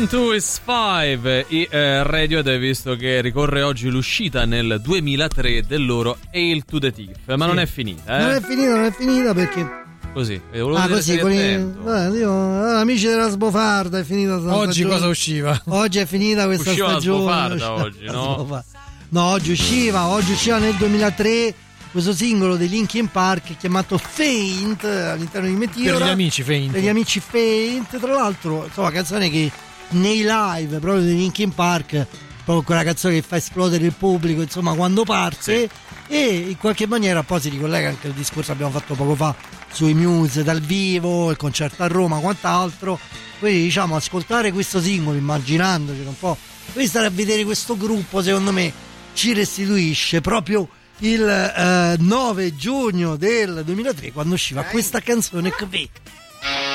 102 is 5 i Radiohead, visto che ricorre oggi l'uscita nel 2003 del loro Hail to the Thief, ma sì, non è finita, non è finita perché così, così con amici della Sbofarda è finita oggi stagione. Cosa usciva? Oggi è finita questa usciva stagione. La Sbofarda oggi, no? No, oggi usciva nel 2003 questo singolo dei Linkin Park chiamato Faint all'interno di Meteora. Per gli amici Faint. Tra l'altro, insomma, canzone che nei live proprio dei Linkin Park, proprio quella canzone che fa esplodere il pubblico, insomma, quando parte, sì. E in qualche maniera poi si ricollega anche al discorso che abbiamo fatto poco fa sui Muse dal vivo, il concerto a Roma, quant'altro. Quindi, diciamo, ascoltare questo singolo, immaginandoci un po', poi stare a vedere questo gruppo, secondo me ci restituisce proprio il 9 giugno del 2003 quando usciva questa canzone qui.